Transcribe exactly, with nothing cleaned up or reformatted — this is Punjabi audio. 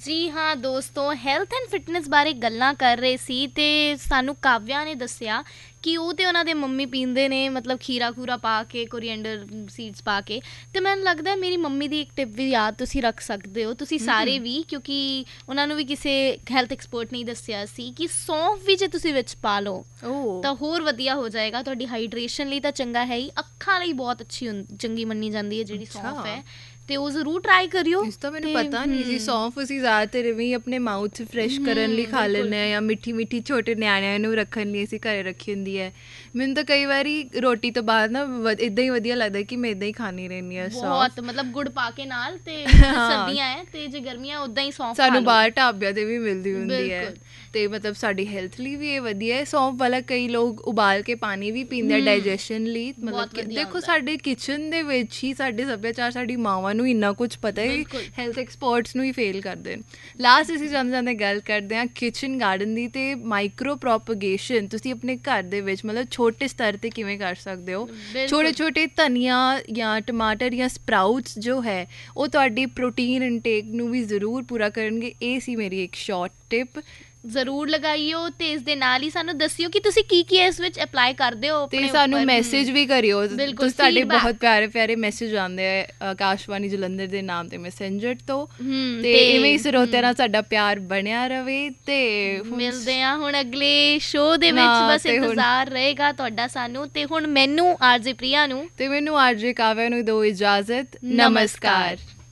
ਜੀ ਹਾਂ ਦੋਸਤੋ, ਹੈਲਥ ਐਂਡ ਫਿਟਨੈਸ ਬਾਰੇ ਗੱਲਾਂ ਕਰ ਰਹੇ ਸੀ ਅਤੇ ਸਾਨੂੰ ਕਾਵਿਆ ਨੇ ਦੱਸਿਆ ਕਿ ਉਹ ਤੇ ਉਹਨਾਂ ਦੇ ਮੰਮੀ ਪੀਂਦੇ ਨੇ, ਮਤਲਬ ਖੀਰਾ ਖੂਰਾ ਪਾ ਕੇ, ਕੋਰੀਐਂਡਰ ਸੀਡਸ ਪਾ ਕੇ। ਅਤੇ ਮੈਨੂੰ ਲੱਗਦਾ ਮੇਰੀ ਮੰਮੀ ਦੀ ਇੱਕ ਟਿਪ ਵੀ ਯਾਦ ਤੁਸੀਂ ਰੱਖ ਸਕਦੇ ਹੋ, ਤੁਸੀਂ ਸਾਰੇ ਵੀ, ਕਿਉਂਕਿ ਉਹਨਾਂ ਨੂੰ ਵੀ ਕਿਸੇ ਹੈਲਥ ਐਕਸਪਰਟ ਨੇ ਦੱਸਿਆ ਸੀ ਕਿ ਸੌਂਫ ਵੀ ਜੇ ਤੁਸੀਂ ਵਿੱਚ ਪਾ ਲਓ ਤਾਂ ਹੋਰ ਵਧੀਆ ਹੋ ਜਾਏਗਾ। ਤੁਹਾਡੀ ਹਾਈਡਰੇਸ਼ਨ ਲਈ ਤਾਂ ਚੰਗਾ ਹੈ ਹੀ, ਅੱਖਾਂ ਲਈ ਬਹੁਤ ਅੱਛੀ ਚੰਗੀ ਮੰਨੀ ਜਾਂਦੀ ਹੈ ਜਿਹੜੀ ਸੌਂਫ ਹੈ, ਤੇ ਉਹ ਜ਼ਰੂਰ ਟਰਾਈ ਕਰਿਓ। ਇਸ ਤਾਂ ਮੈਨੂੰ ਪਤਾ ਨਹੀਂ ਸੀ। ਸੌਂਫ ਅਸੀਂ ਜ਼ਿਆਦਾਤਰ ਵੀ ਆਪਣੇ ਮਾਊਥ ਫਰੈਸ਼ ਕਰਨ ਲਈ ਖਾ ਲੈਂਦੇ ਹਾਂ, ਜਾਂ ਮਿੱਠੀ ਮਿੱਠੀ ਛੋਟੇ ਨਿਆਣਿਆਂ ਨੂੰ ਰੱਖਣ ਲਈ ਅਸੀਂ ਘਰੇ ਰੱਖੀ ਹੁੰਦੀ ਹੈ। ਮੈਨੂੰ ਤਾਂ ਕਈ ਵਾਰੀ ਰੋਟੀ ਤੋਂ ਬਾਅਦ ਨਾ ਇੱਦਾਂ ਹੀ ਵਧੀਆ ਲੱਗਦਾ ਕਿ ਮੈਂ ਇੱਦਾਂ ਹੀ ਖਾਣੀ ਰਹਿੰਦੀ ਹਾਂ ਬਹੁਤ, ਮਤਲਬ ਗੁੜ ਪਾ ਕੇ ਨਾਲ। ਤੇ ਸਰਦੀਆਂ ਹੈ ਤੇ ਜੇ ਗਰਮੀਆਂ ਉੱਦਾਂ ਹੀ ਸੌਂਫ ਸਾਨੂੰ ਬਾਹਰ ਢਾਬਿਆਂ 'ਤੇ ਵੀ ਮਿਲਦੀ ਹੁੰਦੀ ਹੈ, ਤੇ ਮਤਲਬ ਸਾਡੀ ਹੈਲਥ ਲਈ ਵੀ ਇਹ ਵਧੀਆ ਹੈ। ਸੌਂਫ ਵਾਲਾ ਕਈ ਲੋਕ ਉਬਾਲ ਕੇ ਪਾਣੀ ਵੀ ਪੀਂਦੇ ਆ ਡਾਈਜੈਸ਼ਨ ਲਈ। ਮਤਲਬ ਦੇਖੋ, ਸਾਡੇ ਕਿਚਨ ਦੇ ਵਿੱਚ ਹੀ ਸਾਡੇ ਸੱਭਿਆਚਾਰ, ਸਾਡੀ ਮਾਵਾਂ ਨੂੰ ਇੰਨਾ ਕੁਛ ਪਤਾ ਹੈ, ਹੈਲਥ ਐਕਸਪਰਟਸ ਨੂੰ ਹੀ ਫੇਲ ਕਰਦੇ ਨੇ। ਲਾਸਟ ਅਸੀਂ ਜਾਂਦੇ ਜਾਂਦੇ ਗੱਲ ਕਰਦੇ ਹਾਂ ਕਿਚਨ ਗਾਰਡਨ ਦੀ, ਅਤੇ ਮਾਈਕਰੋ ਪ੍ਰੋਪਗੇਸ਼ਨ ਤੁਸੀਂ ਆਪਣੇ ਘਰ ਦੇ ਵਿੱਚ ਮਤਲਬ ਛੋਟੇ ਸਤਰ 'ਤੇ ਕਿਵੇਂ ਕਰ ਸਕਦੇ ਹੋ। ਛੋਟੇ ਛੋਟੇ ਧਨੀਆ ਜਾਂ ਟਮਾਟਰ ਜਾਂ ਸਪਰਾਊਟਸ ਜੋ ਹੈ ਉਹ ਤੁਹਾਡੀ ਪ੍ਰੋਟੀਨ ਇਨਟੇਕ ਨੂੰ ਵੀ ਜ਼ਰੂਰ ਪੂਰਾ ਕਰਨਗੇ। ਇਹ ਸੀ ਮੇਰੀ ਇੱਕ ਸ਼ਾਰਟ ਟਿਪ, ਜ਼ਰੂਰ ਲਗਾਈਓ। ਤੇ ਇਸ ਦੇ ਨਾਲ ਹੀ ਸਾਨੂੰ ਦੱਸਿਓ ਕਿ ਤੁਸੀਂ ਕੀ ਕੀ ਇਸ ਵਿੱਚ ਅਪਲਾਈ ਕਰਦੇ ਹੋ, ਤੇ ਸਾਨੂੰ ਮੈਸੇਜ ਵੀ ਕਰਿਓ। ਤੁਸੀਂ ਤੁਹਾਡੇ ਬਹੁਤ ਪਿਆਰੇ ਪਿਆਰੇ ਮੈਸੇਜ ਆਉਂਦੇ ਆ ਆਕਾਸ਼ਵਾਣੀ ਜਲੰਧਰ ਦੇ ਨਾਮ ਤੇ ਮੈਸੇਂਜਰ ਤੋਂ, ਤੇ ਇਵੇਂ ਹੀ ਸਰੋਤਿਆਂ ਨਾਲ ਸਾਡਾ ਪਿਆਰ ਬਣਿਆ ਰਵੇ। ਤੇ ਮਿਲਦੇ ਹਾਂ ਹੁਣ ਅਗਲੇ ਸ਼ੋਅ ਦੇ ਵਿੱਚ, ਬਸ ਇੰਤਜ਼ਾਰ ਰਹੇਗਾ ਤੁਹਾਡਾ ਸਾਨੂੰ। ਤੇ ਹੁਣ ਮੈਨੂੰ ਆਰਜੇ ਪ੍ਰਿਆ ਨੂੰ ਤੇ ਮੈਨੂੰ ਆਰਜੇ ਕਾਵਿਆ ਨੂੰ ਦਿਓ ਇਜਾਜ਼ਤ। ਨਮਸਕਾਰ।